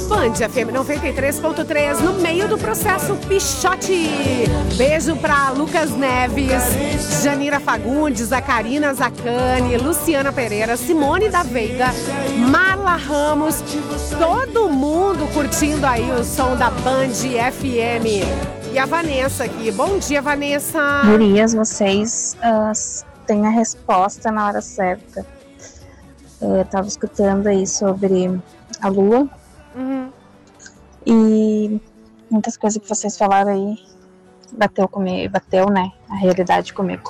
Band FM 93.3, no meio do processo Pichote. Beijo pra Lucas Neves, Janira Fagundes, a Karina Zacani, Luciana Pereira, Simone da Veiga, Marla Ramos, todo mundo curtindo aí o som da Band FM. E a Vanessa aqui. Bom dia, Vanessa. Gurias, vocês têm a resposta na hora certa. Eu tava escutando aí sobre a Lua. E muitas coisas que vocês falaram aí bateu, né? A realidade comigo.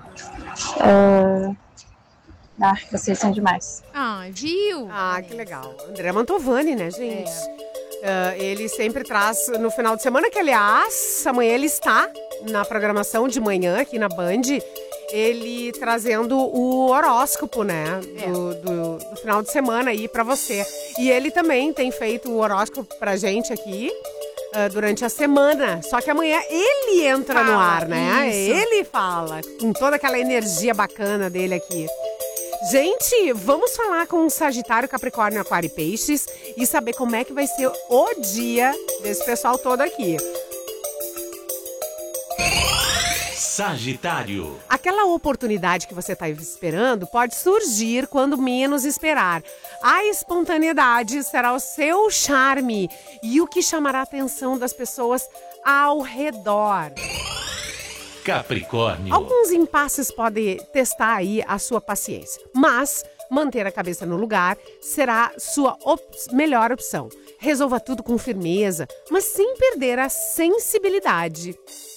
Vocês são demais. Viu? Que legal. André Mantovani, né, gente? Ele sempre traz no final de semana, que aliás, amanhã ele está na programação de manhã aqui na Band, ele trazendo o horóscopo, né, do final de semana aí pra você. E ele também tem feito o horóscopo pra gente aqui durante a semana. Só que amanhã ele entra no ar, né? Isso. Ele fala com toda aquela energia bacana dele aqui. Gente, vamos falar com o Sagitário, Capricórnio, Aquário e Peixes e saber como é que vai ser o dia desse pessoal todo aqui. Sagitário. Aquela oportunidade que você está esperando pode surgir quando menos esperar. A espontaneidade será o seu charme e o que chamará a atenção das pessoas ao redor. Capricórnio. Alguns impasses podem testar aí a sua paciência, mas manter a cabeça no lugar será sua melhor opção. Resolva tudo com firmeza, mas sem perder a sensibilidade.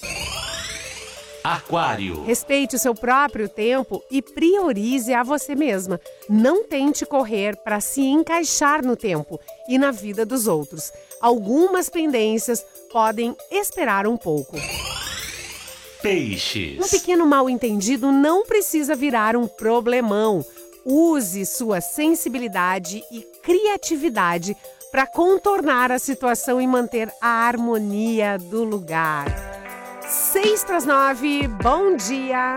Aquário. Respeite o seu próprio tempo e priorize a você mesma. Não tente correr para se encaixar no tempo e na vida dos outros. Algumas pendências podem esperar um pouco. Peixes. Um pequeno mal-entendido não precisa virar um problemão. Use sua sensibilidade e criatividade para contornar a situação e manter a harmonia do lugar. 6 para as 9, bom dia!